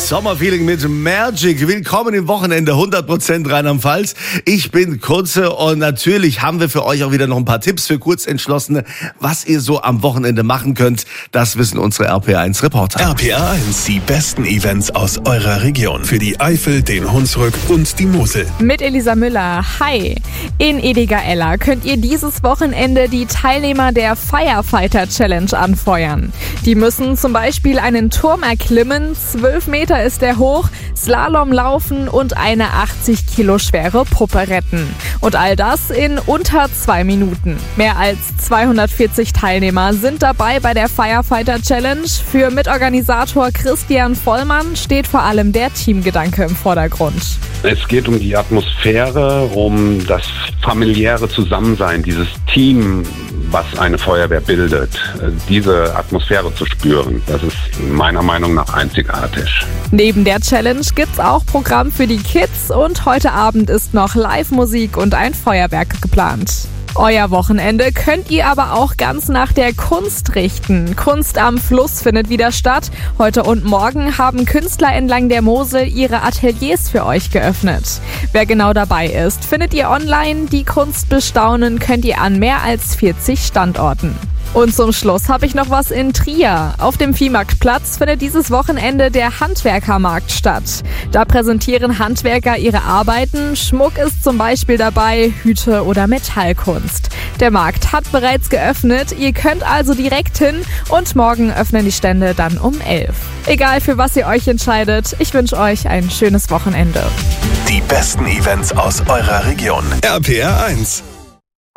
Sommerfeeling mit Magic. Willkommen im Wochenende, 100% Rheinland-Pfalz. Ich bin Kurze und natürlich haben wir für euch auch wieder noch ein paar Tipps für Kurzentschlossene, was ihr so am Wochenende machen könnt. Das wissen unsere RPR1-Reporter. RPR1, die besten Events aus eurer Region. Für die Eifel, den Hunsrück und die Mosel. Mit Elisa Müller. Hi! In Ediger-Eller könnt ihr dieses Wochenende die Teilnehmer der Firefighter Challenge anfeuern. Die müssen zum Beispiel einen Turm erklimmen, 12 Meter ist der hoch, Slalom laufen und eine 80 Kilo schwere Puppe retten. Und all das in unter 2 Minuten. Mehr als 240 Teilnehmer sind dabei bei der Firefighter Challenge. Für Mitorganisator Christian Vollmann steht vor allem der Teamgedanke im Vordergrund. Es geht um die Atmosphäre, um das familiäre Zusammensein, dieses Team, was eine Feuerwehr bildet. Diese Atmosphäre zu spüren, das ist meiner Meinung nach einzigartig. Neben der Challenge gibt's auch Programm für die Kids und heute Abend ist noch Live-Musik und ein Feuerwerk geplant. Euer Wochenende könnt ihr aber auch ganz nach der Kunst richten. Kunst am Fluss findet wieder statt. Heute und morgen haben Künstler entlang der Mosel ihre Ateliers für euch geöffnet. Wer genau dabei ist, findet ihr online. Die Kunst bestaunen könnt ihr an mehr als 40 Standorten. Und zum Schluss habe ich noch was in Trier. Auf dem Viehmarktplatz findet dieses Wochenende der Handwerkermarkt statt. Da präsentieren Handwerker ihre Arbeiten. Schmuck ist zum Beispiel dabei, Hüte oder Metallkunst. Der Markt hat bereits geöffnet. Ihr könnt also direkt hin und morgen öffnen die Stände dann um 11. Egal für was ihr euch entscheidet, ich wünsche euch ein schönes Wochenende. Die besten Events aus eurer Region. RPR1.